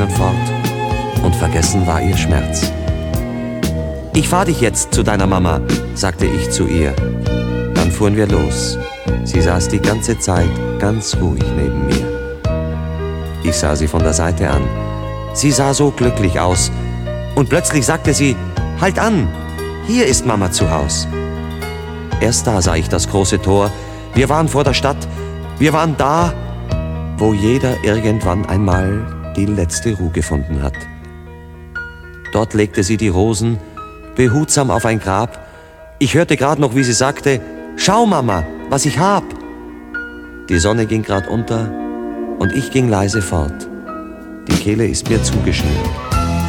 Tränen fort und vergessen war ihr Schmerz. »Ich fahr dich jetzt zu deiner Mama«, sagte ich zu ihr. Dann fuhren wir los. Sie saß die ganze Zeit ganz ruhig neben mir. Ich sah sie von der Seite an. Sie sah so glücklich aus. Und plötzlich sagte sie, »Halt an, hier ist Mama zu Haus.« Erst da sah ich das große Tor. Wir waren vor der Stadt. Wir waren da, wo jeder irgendwann einmal die letzte Ruhe gefunden hat. Dort legte sie die Rosen behutsam auf ein Grab. Ich hörte gerade noch, wie sie sagte, »Schau, Mama, was ich hab!« Die Sonne ging grad unter und ich ging leise fort. Die Kehle ist mir zugeschnürt.